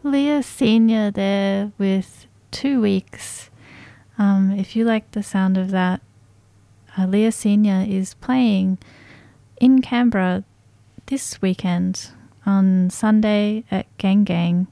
Leah Senior there with 2 weeks. If you like the sound of that, Leah Senior is playing in Canberra this weekend on Sunday at Gang Gang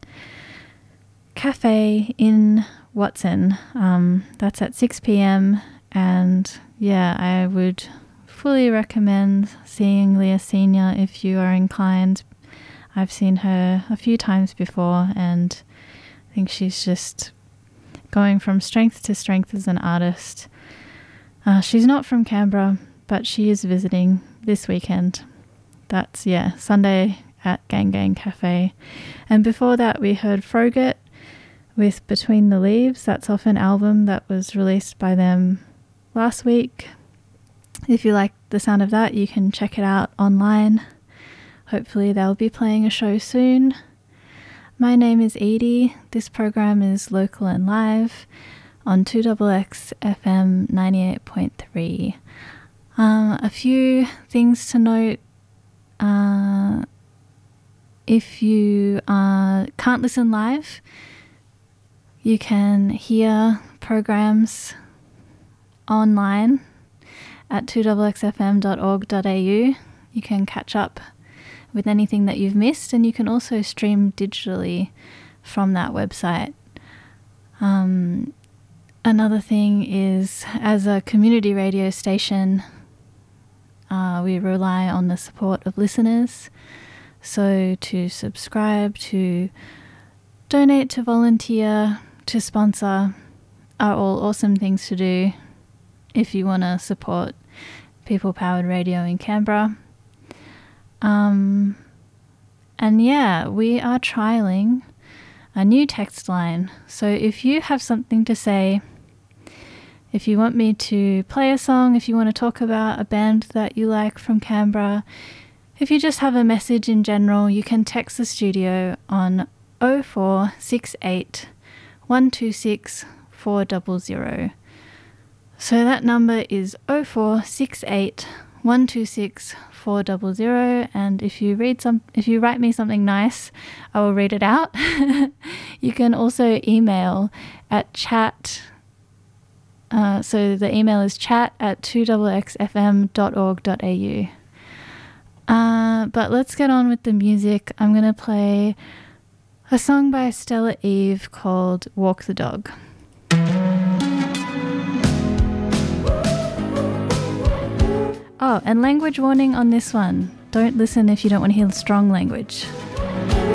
Cafe in Watson. That's at 6 p.m. And yeah, I would fully recommend seeing Leah Senior if you are inclined. I've seen her a few times before, and I think she's just going from strength to strength as an artist. She's not from Canberra, but she is visiting this weekend. That's, Sunday at Gang Gang Cafe. And before that, we heard Froget with Between the Leaves. That's off an album that was released by them last week. If you like the sound of that, you can check it out online. Hopefully they'll be playing a show soon. My name is Edie. This program is local and live on 2XX FM 98.3. A few things to note. If you can't listen live, you can hear programs online at 2xxfm.org.au. You can catch up with anything that you've missed, and you can also stream digitally from that website. Another thing is, as a community radio station, we rely on the support of listeners. So to subscribe, to donate, to volunteer, to sponsor are all awesome things to do if you want to support people-powered radio in Canberra. And yeah, we are trialing a new text line. So if you have something to say, if you want me to play a song, if you want to talk about a band that you like from Canberra, if you just have a message in general, you can text the studio on 0468 126 400. So that number is 0468 126 400, and if you write me something nice, I will read it out. You can also email at chat. So the email is chat@2xxfm.org.au. But let's get on with the music. I'm going to play a song by Stella Eve called Walk the Dog. Oh, and language warning on this one. Don't listen if you don't want to hear strong language.